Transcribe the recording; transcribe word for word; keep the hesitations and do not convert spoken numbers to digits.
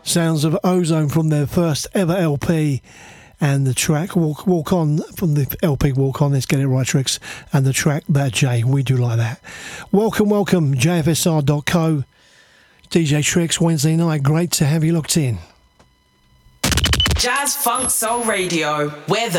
Sounds of Ozone from their first ever L P, and the track Walk Walk On from the L P Walk On. Let's get it right, Tricks. And the track That J, we do like that. Welcome, welcome, J F S R dot co. D J Tricks, Wednesday night. Great to have you looked in. Jazz Funk Soul Radio, where the